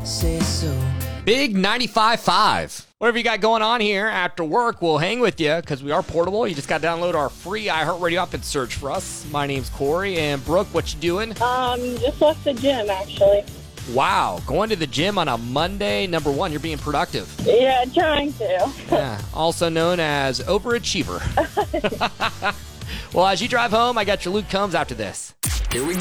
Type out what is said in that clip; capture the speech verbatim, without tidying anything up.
say so. Big ninety-five point five. Whatever you got going on here after work, we'll hang with you because we are portable. You just got to download our free iHeartRadio app and search for us. My name's Corey. And Brooke, what you doing? Um, just left the gym, actually. Wow. Going to the gym on a Monday. Number one, you're being productive. Yeah, trying to. Yeah. Also known as overachiever. Well, as you drive home, I got your Luke Combs after this. Here we go.